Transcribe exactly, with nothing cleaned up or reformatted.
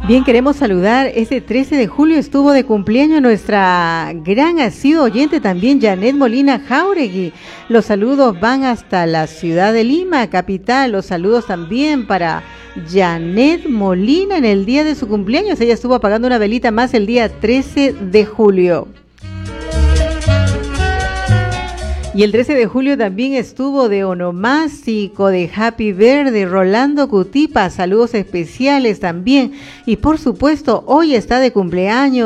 Bien, queremos saludar, este trece de julio estuvo de cumpleaños nuestra gran asidua oyente también, Janet Molina Jauregui. Los saludos van hasta la ciudad de Lima, capital. Los saludos también para Janet Molina en el día de su cumpleaños. Ella estuvo apagando una velita más el día trece de julio. Y el trece de julio también estuvo de onomástico, de Happy Verde, Rolando Cutipa, saludos especiales también. Y por supuesto, hoy está de cumpleaños